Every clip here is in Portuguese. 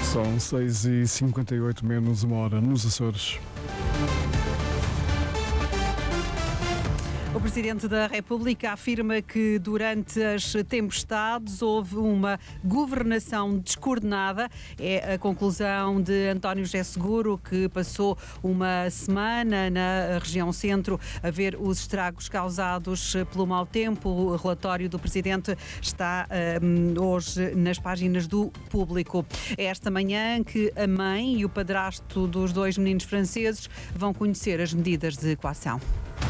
São 6h58 menos uma hora nos Açores. O Presidente da República afirma que durante as tempestades houve uma governação descoordenada. É a conclusão de António José Seguro, que passou uma semana na região centro a ver os estragos causados pelo mau tempo. O relatório do Presidente está hoje nas páginas do Público. É esta manhã que a mãe e o padrasto dos dois meninos franceses vão conhecer as medidas de coação.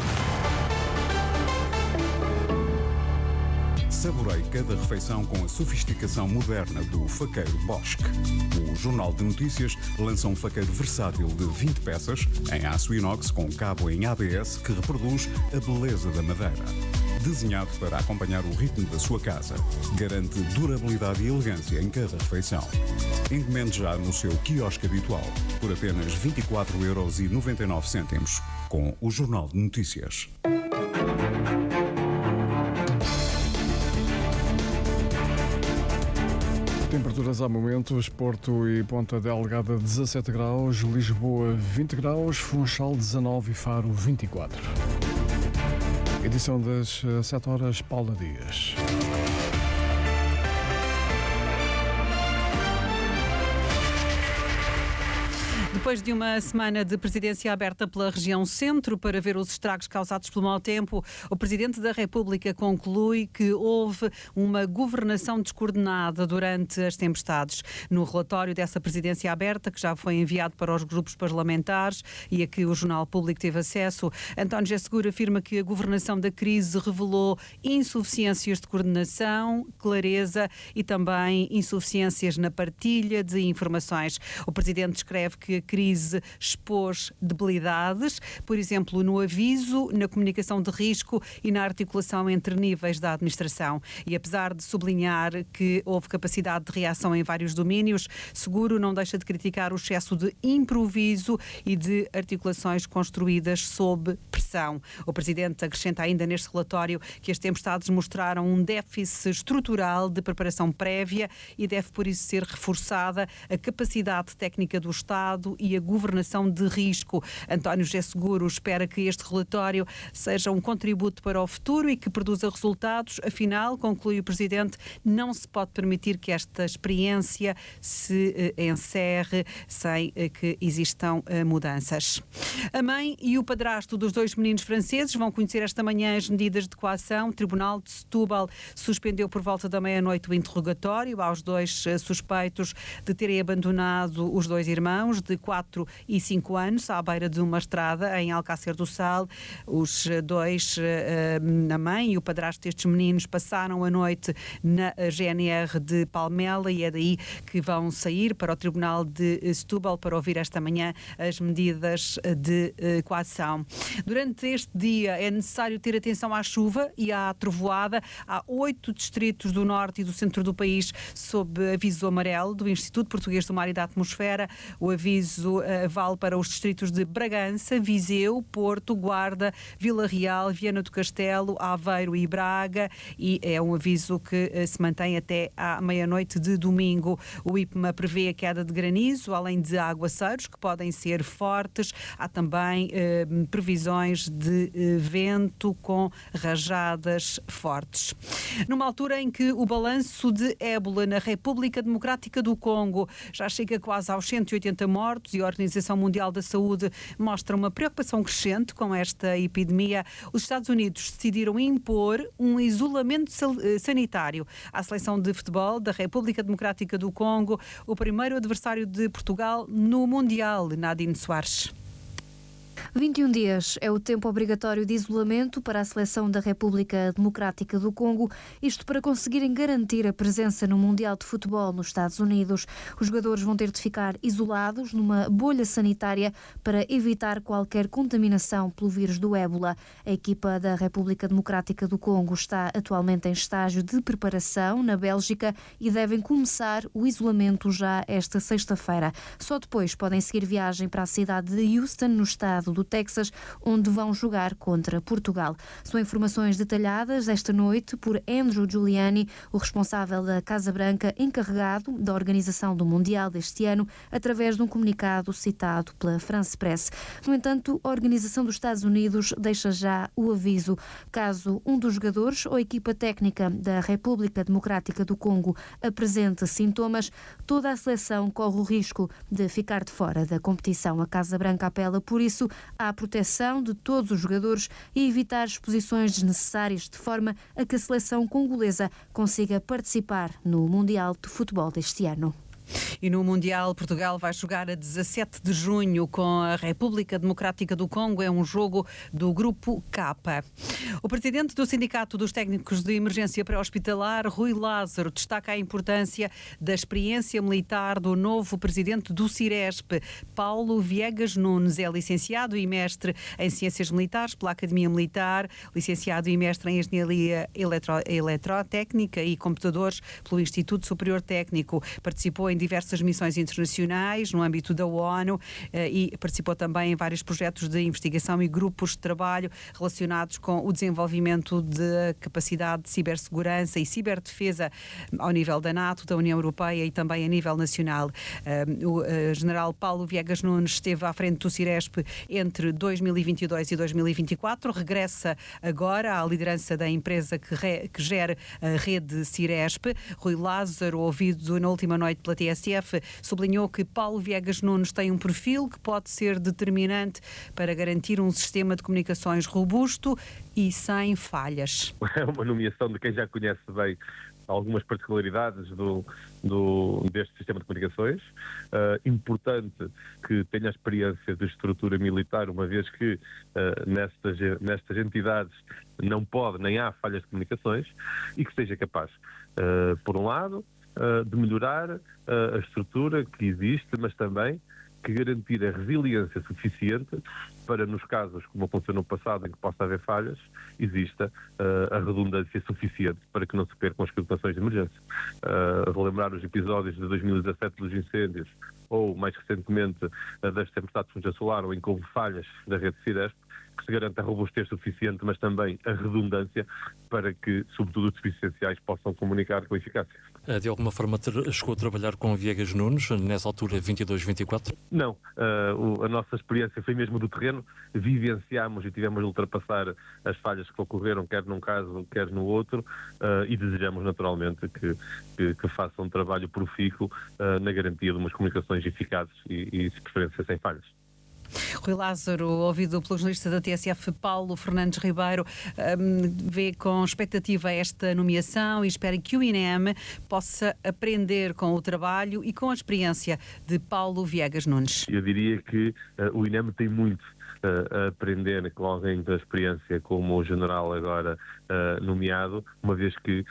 Saborei cada refeição com a sofisticação moderna do faqueiro Bosque. O Jornal de Notícias lança um faqueiro versátil de 20 peças, em aço inox com cabo em ABS que reproduz a beleza da madeira. Desenhado para acompanhar o ritmo da sua casa, garante durabilidade e elegância em cada refeição. Encomende já no seu quiosque habitual, por apenas 24,99€, com o Jornal de Notícias. Temperaturas há momentos: Porto e Ponta Delgada 17 graus, Lisboa 20 graus, Funchal 19 e Faro 24. Edição das 7 horas, Paula Dias. Depois de uma semana de presidência aberta pela região centro para ver os estragos causados pelo mau tempo, o Presidente da República conclui que houve uma governação descoordenada durante as tempestades. No relatório dessa presidência aberta, que já foi enviado para os grupos parlamentares e a que o Jornal Público teve acesso, António José Seguro afirma que a governação da crise revelou insuficiências de coordenação, clareza e também insuficiências na partilha de informações. O Presidente escreve que a crise expôs debilidades, por exemplo, no aviso, na comunicação de risco e na articulação entre níveis da administração. E apesar de sublinhar que houve capacidade de reação em vários domínios, Seguro não deixa de criticar o excesso de improviso e de articulações construídas sob pressão. O Presidente acrescenta ainda neste relatório que as tempestades mostraram um déficit estrutural de preparação prévia e deve por isso ser reforçada a capacidade técnica do Estado e a governação de risco. António José Seguro espera que este relatório seja um contributo para o futuro e que produza resultados. Afinal, conclui o Presidente, não se pode permitir que esta experiência se encerre sem que existam mudanças. A mãe e o padrasto dos dois meninos franceses vão conhecer esta manhã as medidas de coação. O Tribunal de Setúbal suspendeu por volta da meia-noite o interrogatório aos dois suspeitos de terem abandonado os dois irmãos de 4 e 5 anos à beira de uma estrada em Alcácer do Sal. Os dois, a mãe e o padrasto destes meninos, passaram a noite na GNR de Palmela e é daí que vão sair para o Tribunal de Setúbal para ouvir esta manhã as medidas de coação. Durante este dia é necessário ter atenção à chuva e à trovoada. Há 8 distritos do norte e do centro do país sob aviso amarelo do Instituto Português do Mar e da Atmosfera. O aviso vale para os distritos de Bragança, Viseu, Porto, Guarda, Vila Real, Viana do Castelo, Aveiro e Braga, e é um aviso que se mantém até à meia-noite de domingo. O IPMA prevê a queda de granizo, além de aguaceiros que podem ser fortes. Há também previsões de vento com rajadas fortes. Numa altura em que o balanço de ébola na República Democrática do Congo já chega quase aos 180 mortos e a Organização Mundial da Saúde mostra uma preocupação crescente com esta epidemia, os Estados Unidos decidiram impor um isolamento sanitário à seleção de futebol da República Democrática do Congo, o primeiro adversário de Portugal no Mundial. Nadine Soares. 21 dias é o tempo obrigatório de isolamento para a seleção da República Democrática do Congo, isto para conseguirem garantir a presença no Mundial de Futebol nos Estados Unidos. Os jogadores vão ter de ficar isolados numa bolha sanitária para evitar qualquer contaminação pelo vírus do ébola. A equipa da República Democrática do Congo está atualmente em estágio de preparação na Bélgica e devem começar o isolamento já esta sexta-feira. Só depois podem seguir viagem para a cidade de Houston, no estado estado do Texas, onde vão jogar contra Portugal. São informações detalhadas esta noite por Andrew Giuliani, o responsável da Casa Branca, encarregado da organização do Mundial deste ano, através de um comunicado citado pela France Press. No entanto, a Organização dos Estados Unidos deixa já o aviso. Caso um dos jogadores ou equipa técnica da República Democrática do Congo apresente sintomas, toda a seleção corre o risco de ficar de fora da competição. A Casa Branca apela, por isso, à proteção de todos os jogadores e evitar exposições desnecessárias, de forma a que a seleção congolesa consiga participar no Mundial de Futebol deste ano. E no Mundial, Portugal vai jogar a 17 de junho com a República Democrática do Congo. É um jogo do Grupo K. O presidente do Sindicato dos Técnicos de Emergência Pré-Hospitalar, Rui Lázaro, destaca a importância da experiência militar do novo presidente do Ciresp, Paulo Viegas Nunes. É licenciado e mestre em Ciências Militares pela Academia Militar, licenciado e mestre em Engenharia Eletrotécnica e Computadores pelo Instituto Superior Técnico. Participou em diversas missões internacionais no âmbito da ONU e participou também em vários projetos de investigação e grupos de trabalho relacionados com o desenvolvimento de capacidade de cibersegurança e ciberdefesa ao nível da NATO, da União Europeia e também a nível nacional. O general Paulo Viegas Nunes esteve à frente do Ciresp entre 2022 e 2024, regressa agora à liderança da empresa que gera a rede Ciresp. Rui Lázaro, ouvido na última noite pela TSF, sublinhou que Paulo Viegas Nunes tem um perfil que pode ser determinante para garantir um sistema de comunicações robusto e sem falhas. É uma nomeação de quem já conhece bem algumas particularidades deste sistema de comunicações. Importante que tenha experiência de estrutura militar, uma vez que nestas entidades não pode nem há falhas de comunicações, e que seja capaz, por um lado, de melhorar a estrutura que existe, mas também que garantir a resiliência suficiente para, nos casos como aconteceu no passado em que possa haver falhas, exista a redundância suficiente para que não se percam as coordenações de emergência. Relembrar os episódios de 2017 dos incêndios, ou mais recentemente das tempestades de solar, em que houve falhas da rede Ciresp, que se garanta a robustez suficiente, mas também a redundância para que, sobretudo, os serviços essenciais possam comunicar com eficácia. De alguma forma chegou a trabalhar com Viegas Nunes, nessa altura 22-24? Não, a nossa experiência foi mesmo do terreno, vivenciámos e tivemos de ultrapassar as falhas que ocorreram, quer num caso, quer no outro, e desejamos naturalmente que façam um trabalho profícuo na garantia de umas comunicações eficazes e de preferência sem falhas. Rui Lázaro, ouvido pelo jornalista da TSF Paulo Fernandes Ribeiro, vê com expectativa esta nomeação e espera que o INEM possa aprender com o trabalho e com a experiência de Paulo Viegas Nunes. Eu diria que o INEM tem muito a aprender com alguém da experiência como o general agora nomeado, uma vez que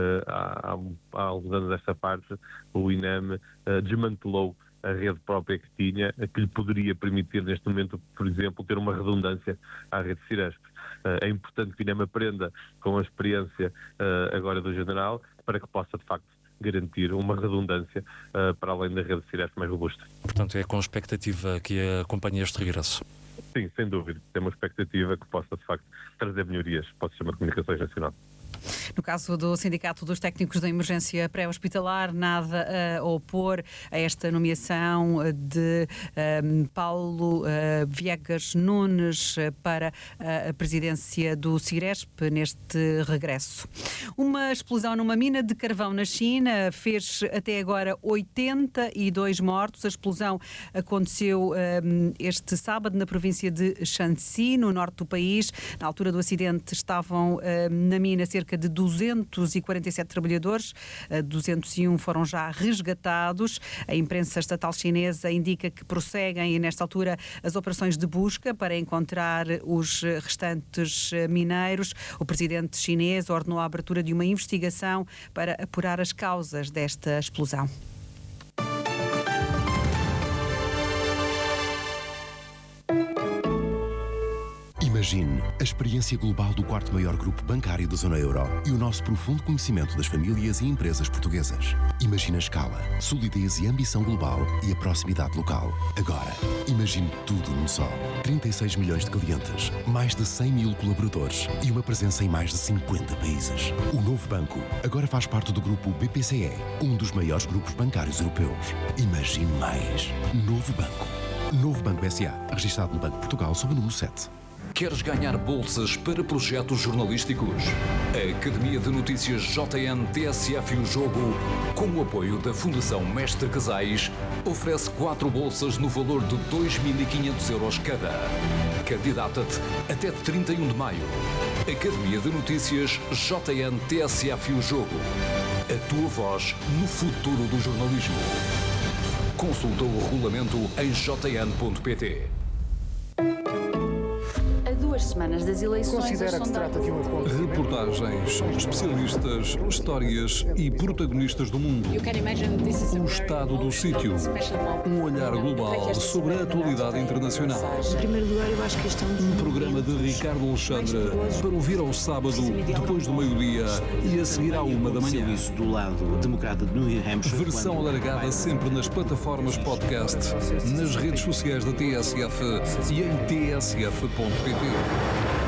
há alguns anos desta parte o INEM desmantelou a rede própria que tinha, que lhe poderia permitir neste momento, por exemplo, ter uma redundância à rede Ciresp. É importante que o INEM aprenda com a experiência agora do general, para que possa de facto garantir uma redundância para além da rede Ciresp mais robusta. Portanto, é com expectativa que acompanha este regresso? Sim, sem dúvida. Tem uma expectativa que possa de facto trazer melhorias para o sistema de comunicações nacional. No caso do Sindicato dos Técnicos da Emergência Pré-Hospitalar, nada a opor a esta nomeação de Paulo Viegas Nunes para a presidência do Ciresp neste regresso. Uma explosão numa mina de carvão na China fez até agora 82 mortos. A explosão aconteceu este sábado na província de Shanxi, no norte do país. Na altura do acidente estavam na mina cerca de 247 trabalhadores, 201 foram já resgatados. A imprensa estatal chinesa indica que prosseguem nesta altura as operações de busca para encontrar os restantes mineiros. O presidente chinês ordenou a abertura de uma investigação para apurar as causas desta explosão. Imagine a experiência global do quarto maior grupo bancário da zona euro e o nosso profundo conhecimento das famílias e empresas portuguesas. Imagine a escala, solidez e ambição global e a proximidade local. Agora, imagine tudo num só. 36 milhões de clientes, mais de 100 mil colaboradores e uma presença em mais de 50 países. O novo banco agora faz parte do grupo BPCE, um dos maiores grupos bancários europeus. Imagine mais. Novo Banco. Novo Banco S.A., registado no Banco de Portugal sob o número 7. Queres ganhar bolsas para projetos jornalísticos? A Academia de Notícias JN TSF e o Jogo, com o apoio da Fundação Mestre Casais, oferece 4 bolsas no valor de 2.500 euros cada. Candidata-te até 31 de maio. Academia de Notícias JN TSF e o Jogo. A tua voz no futuro do jornalismo. Consulta o regulamento em jn.pt. Semanas das eleições. Considera que se trata de reportagens, especialistas, histórias e protagonistas do mundo. O estado do sítio. Um olhar global sobre a atualidade internacional. Em primeiro lugar, eu acho que este é um programa de Ricardo Alexandre para ouvir ao sábado, depois do meio-dia e a seguir à 1h. Do lado democrata de New Hampshire. Versão alargada sempre nas plataformas podcast, nas redes sociais da TSF e em tsf.pt.